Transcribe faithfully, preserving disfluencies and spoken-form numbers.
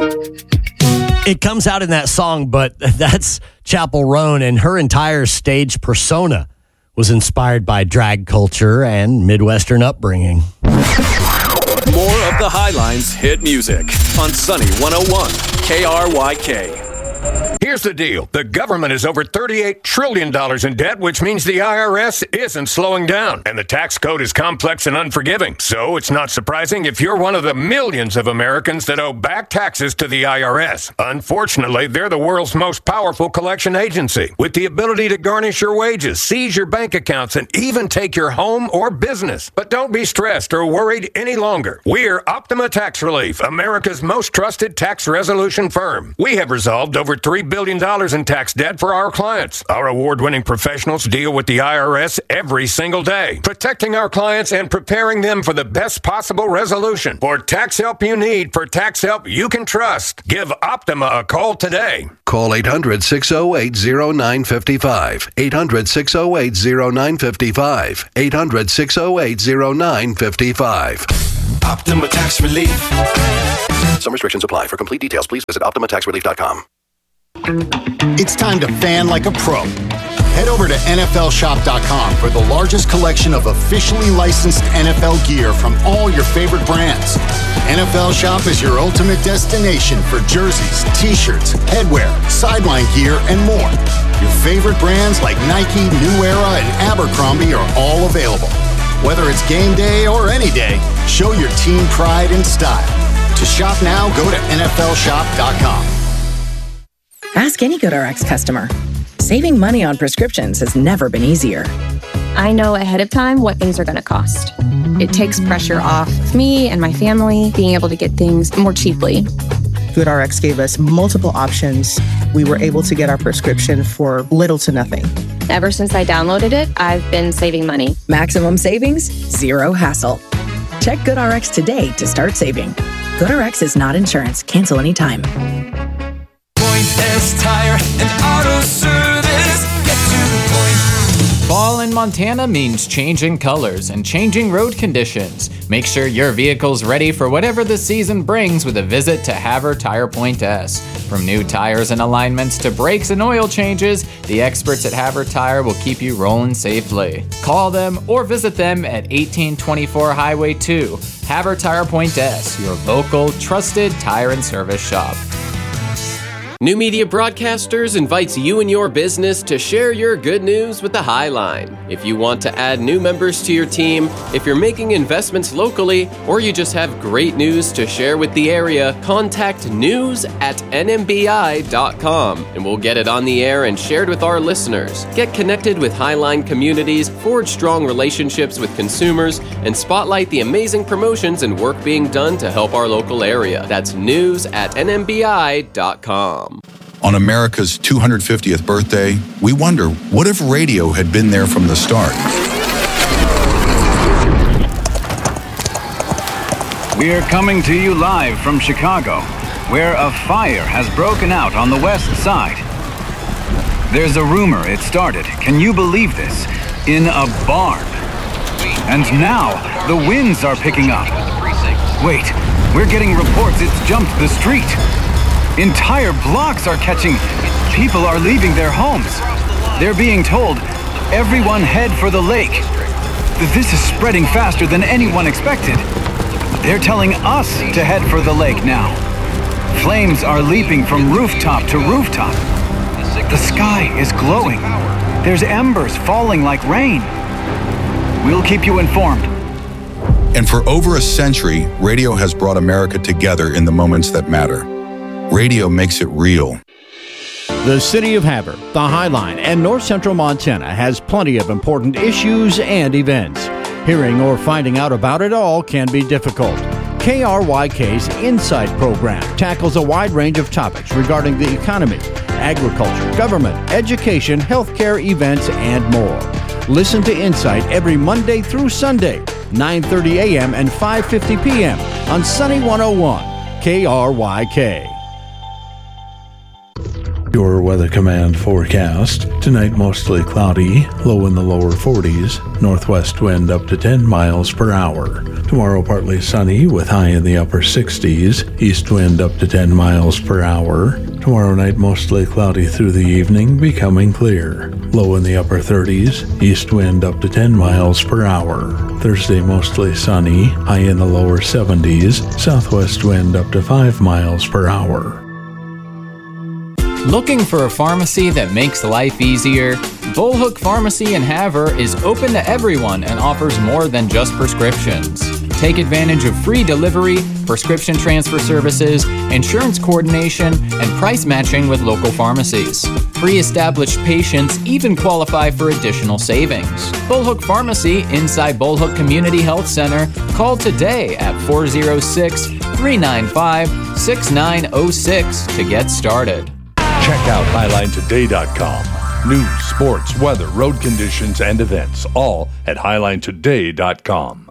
It comes out in that song, but that's Chappell Roan, and her entire stage persona was inspired by drag culture and Midwestern upbringing. More of the Highlines hit music on Sunny one oh one K R Y K. Here's the deal. The government is over thirty-eight trillion dollars in debt, which means the I R S isn't slowing down. And the tax code is complex and unforgiving. So it's not surprising if you're one of the millions of Americans that owe back taxes to the I R S. Unfortunately, they're the world's most powerful collection agency, with the ability to garnish your wages, seize your bank accounts, and even take your home or business. But don't be stressed or worried any longer. We're Optima Tax Relief, America's most trusted tax resolution firm. We have resolved over three billion dollars in tax debt for our clients. Our award-winning professionals deal with the I R S every single day, protecting our clients and preparing them for the best possible resolution. For tax help you need, for tax help you can trust, give Optima a call today. Call eight hundred, six oh eight, oh nine five five. eight hundred, six oh eight, oh nine five five. eight hundred, six oh eight, oh nine five five. Optima Tax Relief. Some restrictions apply. For complete details, please visit optima tax relief dot com. It's time to fan like a pro. Head over to N F L shop dot com for the largest collection of officially licensed N F L gear from all your favorite brands. N F L Shop is your ultimate destination for jerseys, t-shirts, headwear, sideline gear, and more. Your favorite brands like Nike, New Era, and Abercrombie are all available. Whether it's game day or any day, show your team pride and style. To shop now, go to N F L shop dot com. Ask any GoodRx customer. Saving money on prescriptions has never been easier. I know ahead of time what things are going to cost. It takes pressure off me and my family being able to get things more cheaply. GoodRx gave us multiple options. We were able to get our prescription for little to nothing. Ever since I downloaded it, I've been saving money. Maximum savings, zero hassle. Check GoodRx today to start saving. GoodRx is not insurance. Cancel anytime. Point Tire and Auto Service. Get to the point. Fall in Montana means changing colors and changing road conditions. Make sure your vehicle's ready for whatever the season brings with a visit to Havre Tire Point S. From new tires and alignments to brakes and oil changes, the experts at Havre Tire will keep you rolling safely. Call them or visit them at eighteen twenty-four Highway two. Havre Tire Point S, your local, trusted tire and service shop. New Media Broadcasters invites you and your business to share your good news with the Highline. If you want to add new members to your team, if you're making investments locally, or you just have great news to share with the area, contact news at N M B I dot com and we'll get it on the air and shared with our listeners. Get connected with Highline communities, forge strong relationships with consumers, and spotlight the amazing promotions and work being done to help our local area. That's news at N M B I dot com. On America's two hundred fiftieth birthday, we wonder, what if radio had been there from the start? We're coming to you live from Chicago, where a fire has broken out on the west side. There's a rumor it started, can you believe this, in a barn. And now, the winds are picking up. Wait, we're getting reports it's jumped the street. Entire blocks are catching. People are leaving their homes. They're being told, everyone head for the lake. This is spreading faster than anyone expected. They're telling us to head for the lake now. Flames are leaping from rooftop to rooftop. The sky is glowing. There's embers falling like rain. We'll keep you informed. And for over a century, radio has brought America together in the moments that matter. Radio makes it real. The City of Havre, the Highline, and North Central Montana has plenty of important issues and events. Hearing or finding out about it all can be difficult. K R Y K's Insight program tackles a wide range of topics regarding the economy, agriculture, government, education, healthcare, events, and more. Listen to Insight every Monday through Sunday, nine thirty a.m. and five fifty p.m. on Sunny one oh one K R Y K. Your Weather Command forecast. Tonight mostly cloudy, low in the lower forties, northwest wind up to ten miles per hour. Tomorrow partly sunny with high in the upper sixties, east wind up to ten miles per hour. Tomorrow night mostly cloudy through the evening, becoming clear. Low in the upper thirties, east wind up to ten miles per hour. Thursday mostly sunny, high in the lower seventies, southwest wind up to five miles per hour. Looking for a pharmacy that makes life easier? Bullhook Pharmacy in Havre is open to everyone and offers more than just prescriptions. Take advantage of free delivery, prescription transfer services, insurance coordination, and price matching with local pharmacies. Pre-established patients even qualify for additional savings. Bullhook Pharmacy inside Bullhook Community Health Center. Call today at four oh six, three nine five, six nine oh six to get started. Check out Highline Today dot com. News, sports, weather, road conditions, and events, all at Highline Today dot com.